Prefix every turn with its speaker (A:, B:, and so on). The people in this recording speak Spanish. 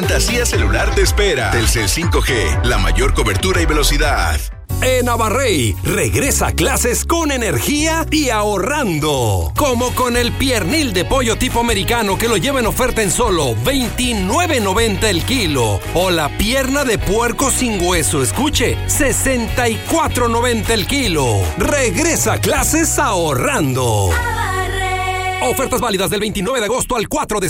A: fantasía celular te espera. Telcel 5G, la mayor cobertura y velocidad.
B: En Abarrey, regresa a clases con energía y ahorrando. Como con el piernil de pollo tipo americano que lo lleva en oferta en solo $29.90 el kilo. O la pierna de puerco sin hueso, escuche, $64.90 el kilo. Regresa a clases ahorrando. Ofertas válidas del 29 de agosto al 4 de